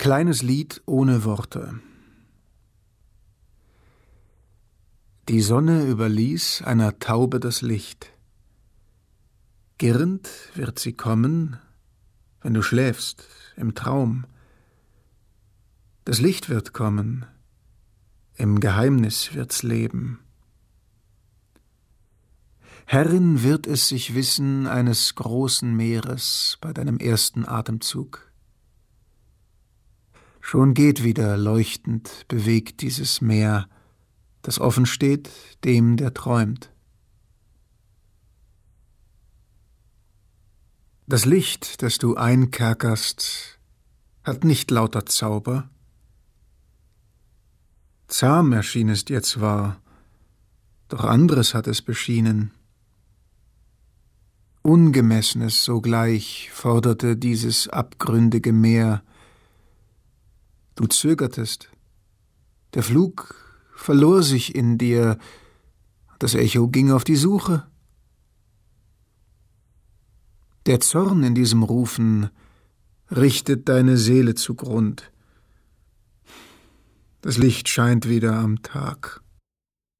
Kleines Lied ohne Worte. Die Sonne überließ einer Taube das Licht. Girrend wird sie kommen, wenn du schläfst, im Traum. Das Licht wird kommen, im Geheimnis wird's leben. Herrin wird es sich wissen eines großen Meeres bei deinem ersten Atemzug. Schon geht wieder leuchtend bewegt dieses Meer, das offen steht dem, der träumt. Das Licht, das du einkerkerst, hat nicht lauter Zauber. Zahm erschien es dir zwar, doch anderes hat es beschienen. Ungemessenes sogleich forderte dieses abgründige Meer. Du zögertest, der Flug verlor sich in dir, das Echo ging auf die Suche. Der Zorn in diesem Rufen richtet deine Seele zugrund. Das Licht scheint wieder am Tag.